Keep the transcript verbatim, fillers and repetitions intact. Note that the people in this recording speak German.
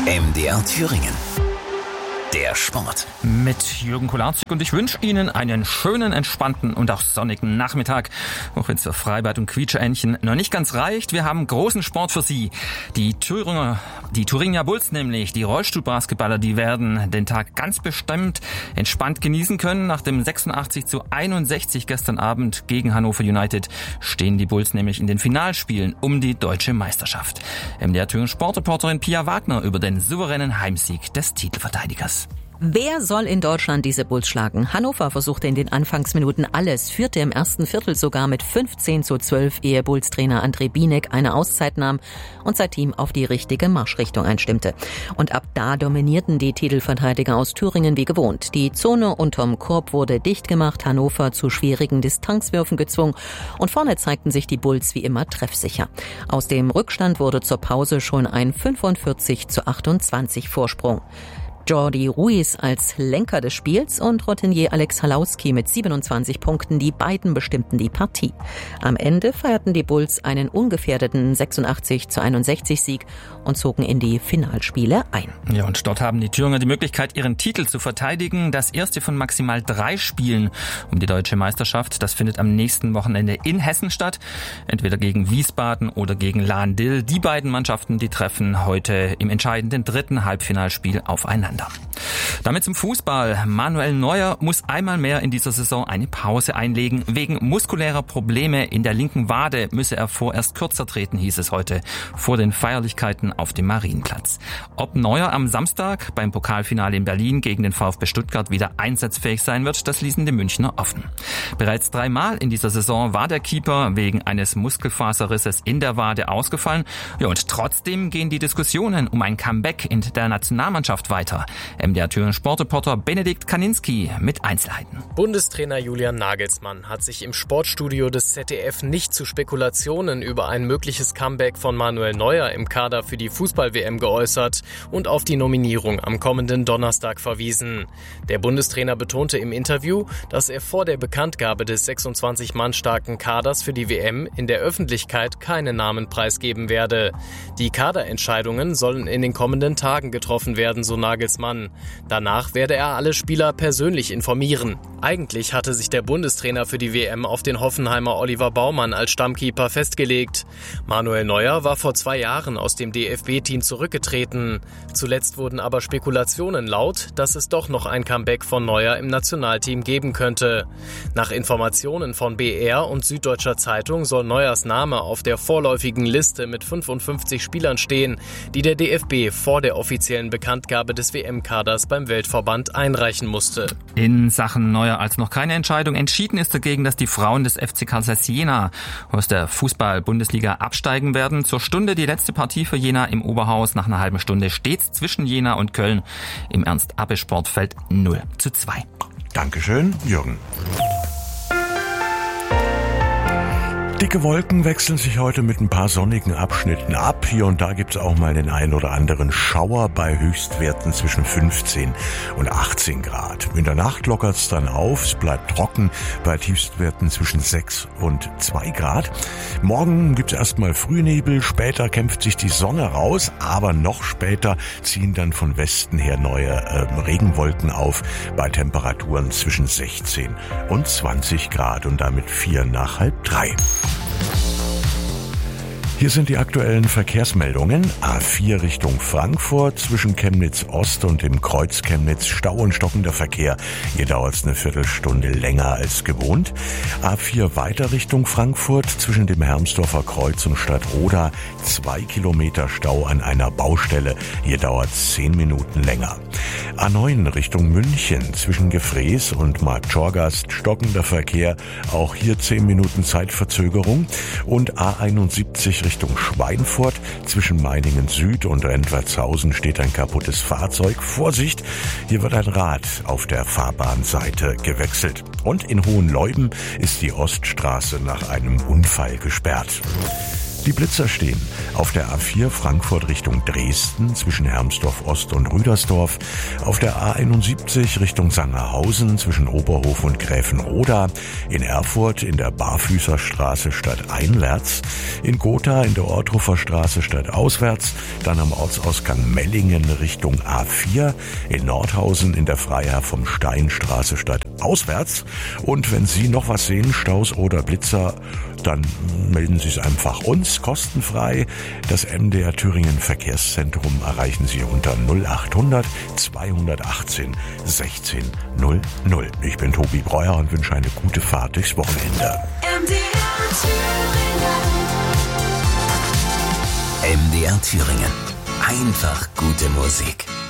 M D R Thüringen. Der Sport. Mit Jürgen Kolarzig und ich wünsche Ihnen einen schönen, entspannten und auch sonnigen Nachmittag. Auch wenn es für Freibad und Quietscheentchen noch nicht ganz reicht, wir haben großen Sport für Sie. Die Thüringer, die Thuringia Bulls nämlich, die Rollstuhlbasketballer, die werden den Tag ganz bestimmt entspannt genießen können. Nach dem sechsundachtzig zu einundsechzig gestern Abend gegen Hannover United stehen die Bulls nämlich in den Finalspielen um die deutsche Meisterschaft. M D R Thüringen Sportreporterin Pia Wagner über den souveränen Heimsieg des Titelverteidigers. Wer soll in Deutschland diese Bulls schlagen? Hannover versuchte in den Anfangsminuten alles, führte im ersten Viertel sogar mit fünfzehn zu zwölf, ehe Bulls-Trainer André Bienek eine Auszeit nahm und sein Team auf die richtige Marschrichtung einstimmte. Und ab da dominierten die Titelverteidiger aus Thüringen wie gewohnt. Die Zone unterm Korb wurde dicht gemacht, Hannover zu schwierigen Distanzwürfen gezwungen und vorne zeigten sich die Bulls wie immer treffsicher. Aus dem Rückstand wurde zur Pause schon ein fünfundvierzig zu achtundzwanzig Vorsprung. Jordi Ruiz als Lenker des Spiels und Routinier Alex Halauski mit siebenundzwanzig Punkten, die beiden bestimmten die Partie. Am Ende feierten die Bulls einen ungefährdeten sechsundachtzig zu einundsechzig Sieg und zogen in die Finalspiele ein. Ja, und dort haben die Thüringer die Möglichkeit, ihren Titel zu verteidigen. Das erste von maximal drei Spielen um die deutsche Meisterschaft. Das findet am nächsten Wochenende in Hessen statt. Entweder gegen Wiesbaden oder gegen Lahn-Dill. Die beiden Mannschaften, die treffen heute im entscheidenden dritten Halbfinalspiel aufeinander. Damit zum Fußball. Manuel Neuer muss einmal mehr in dieser Saison eine Pause einlegen. Wegen muskulärer Probleme in der linken Wade müsse er vorerst kürzer treten, hieß es heute vor den Feierlichkeiten auf dem Marienplatz. Ob Neuer am Samstag beim Pokalfinale in Berlin gegen den VfB Stuttgart wieder einsatzfähig sein wird, das ließen die Münchner offen. Bereits dreimal in dieser Saison war der Keeper wegen eines Muskelfaserrisses in der Wade ausgefallen. Ja, und trotzdem gehen die Diskussionen um ein Comeback in der Nationalmannschaft weiter. M D R Thüringen Sportreporter Benedikt Kaninski mit Einzelheiten. Bundestrainer Julian Nagelsmann hat sich im Sportstudio des Z D F nicht zu Spekulationen über ein mögliches Comeback von Manuel Neuer im Kader für die Fußball-W M geäußert und auf die Nominierung am kommenden Donnerstag verwiesen. Der Bundestrainer betonte im Interview, dass er vor der Bekanntgabe des sechsundzwanzig Mann starken Kaders für die W M in der Öffentlichkeit keine Namen preisgeben werde. Die Kaderentscheidungen sollen in den kommenden Tagen getroffen werden, so Nagelsmann. Danach werde er alle Spieler persönlich informieren. Eigentlich hatte sich der Bundestrainer für die W M auf den Hoffenheimer Oliver Baumann als Stammkeeper festgelegt. Manuel Neuer war vor zwei Jahren aus dem D F B-Team zurückgetreten. Zuletzt wurden aber Spekulationen laut, dass es doch noch ein Comeback von Neuer im Nationalteam geben könnte. Nach Informationen von B R und Süddeutscher Zeitung soll Neuers Name auf der vorläufigen Liste mit fünfundfünfzig Spielern stehen, die der D F B vor der offiziellen Bekanntgabe des W M-Kaders beim Weltverband einreichen musste. In Sachen Neuer als noch keine Entscheidung. Entschieden ist dagegen, dass die Frauen des F C Carl Zeiss Jena aus der Fußball-Bundesliga absteigen werden. Zur Stunde die letzte Partie für Jena im Oberhaus. Nach einer halben Stunde steht's zwischen Jena und Köln im Ernst-Abbe-Sportfeld null zu zwei. Dankeschön, Jürgen. Dicke Wolken wechseln sich heute mit ein paar sonnigen Abschnitten ab. Hier und da gibt's auch mal den einen oder anderen Schauer bei Höchstwerten zwischen fünfzehn und achtzehn Grad. In der Nacht lockert's dann auf, es bleibt trocken bei Tiefstwerten zwischen sechs und zwei Grad. Morgen gibt's erstmal Frühnebel, später kämpft sich die Sonne raus, aber noch später ziehen dann von Westen her neue äh, Regenwolken auf bei Temperaturen zwischen sechzehn und zwanzig Grad und damit vier nach halb drei. Hier sind die aktuellen Verkehrsmeldungen. A vier Richtung Frankfurt, zwischen Chemnitz Ost und dem Kreuz Chemnitz Stau und stockender Verkehr. Hier dauert es eine Viertelstunde länger als gewohnt. A vier weiter Richtung Frankfurt, zwischen dem Hermsdorfer Kreuz und Stadtroda. Zwei Kilometer Stau an einer Baustelle. Hier dauert es zehn Minuten länger. A neun Richtung München, zwischen Gefrees und Marktschorgast stockender Verkehr. Auch hier zehn Minuten Zeitverzögerung. Und A einundsiebzig Richtung Schweinfurt. Zwischen Meiningen Süd und Rentwertshausen steht ein kaputtes Fahrzeug. Vorsicht, hier wird ein Rad auf der Fahrbahnseite gewechselt. Und in Hohenleuben ist die Oststraße nach einem Unfall gesperrt. Die Blitzer stehen auf der A vier Frankfurt Richtung Dresden zwischen Hermsdorf Ost und Rüdersdorf, auf der A einundsiebzig Richtung Sangerhausen zwischen Oberhof und Gräfenroda, in Erfurt in der Barfüßerstraße stadteinwärts, in Gotha in der Ortruffer Straße stadtauswärts, dann am Ortsausgang Mellingen Richtung A vier, in Nordhausen in der Freiherr vom Steinstraße stadtauswärts. Und wenn Sie noch was sehen, Staus oder Blitzer, dann melden Sie es einfach uns, kostenfrei. Das M D R Thüringen Verkehrszentrum erreichen Sie unter null achthundert zweihundertachtzehn sechzehn null null. Ich bin Tobi Breuer und wünsche eine gute Fahrt durchs Wochenende. M D R Thüringen. M D R Thüringen. Einfach gute Musik.